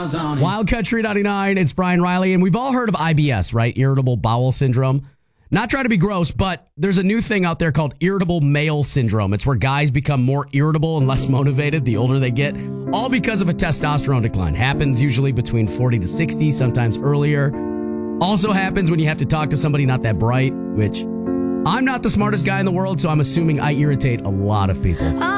Wild Country 99, it's Brian Riley, and we've all heard of IBS, right? Irritable bowel syndrome. Not trying to be gross, but there's a new thing out there called irritable male syndrome. It's where guys become more irritable and less motivated the older they get, all because of a testosterone decline. Happens usually between 40 to 60, sometimes earlier. Also happens when you have to talk to somebody not that bright, which I'm not the smartest guy in the world, so I'm assuming I irritate a lot of people.